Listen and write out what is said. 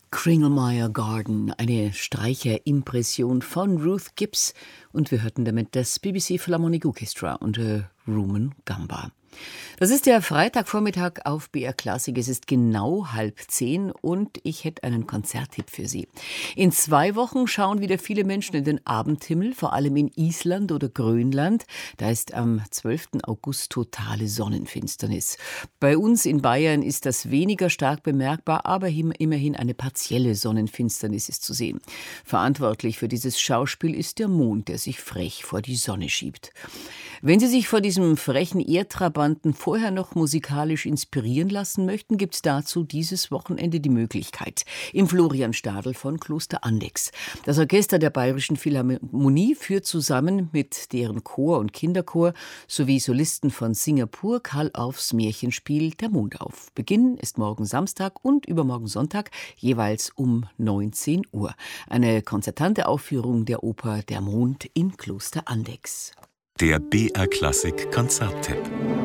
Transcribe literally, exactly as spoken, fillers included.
Kringlemeyer Garden, eine Streicherimpression von Ruth Gibbs, und wir hörten damit das B B C Philharmonic Orchestra unter Rumon Gamba. Das ist der Freitagvormittag auf B R Klassik. Es ist genau halb zehn und ich hätte einen Konzerttipp für Sie. In zwei Wochen schauen wieder viele Menschen in den Abendhimmel, vor allem in Island oder Grönland. Da ist am zwölften August totale Sonnenfinsternis. Bei uns in Bayern ist das weniger stark bemerkbar, aber immerhin eine partielle Sonnenfinsternis ist zu sehen. Verantwortlich für dieses Schauspiel ist der Mond, der sich frech vor die Sonne schiebt. Wenn Sie sich vor diesem frechen Erdtrabanten vorher noch musikalisch inspirieren lassen möchten, gibt es dazu dieses Wochenende die Möglichkeit im Florian-Stadl von Kloster Andechs. Das Orchester der Bayerischen Philharmonie führt zusammen mit deren Chor und Kinderchor sowie Solisten von Singapur Karl Orffs Märchenspiel Der Mond auf. Beginn ist morgen Samstag und übermorgen Sonntag jeweils um neunzehn Uhr. Eine konzertante Aufführung der Oper Der Mond in Kloster Andechs. Der B R Klassik Konzerttipp.